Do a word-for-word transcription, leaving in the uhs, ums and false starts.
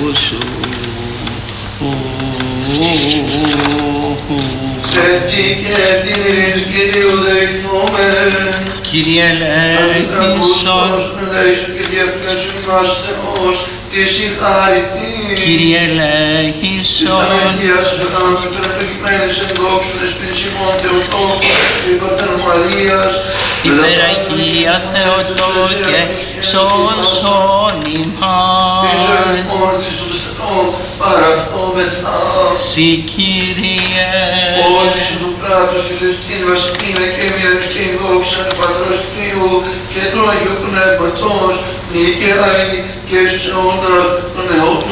σου. Έτσι και την ειρήνη του Κυρίου δεηθούμε. Κύριε ελέγχησον. Ελέησον και διαφυλάσσον μας Θεός, τη συγχάρητη. Κύριε ελέγχησον. Της Παναγίας Θεάνθου, των επεγημένης εν δόξου της Πινσιμών Θεοτόκου και Πατέρ Μαρίας. Υπεραγία Θεοτόκε, σώσον ημάς. Τη ζωή μόρτης του Θεού, παραθόμεθα. Συ Κύριε. Ότι σου του κράτους και σου εστίν βασιλεία και μοίρας και η δόξα του Πατρός του Υιού και του Αγίου Πνεύματος, νικαιάει και στους αιώνας των αιώνων.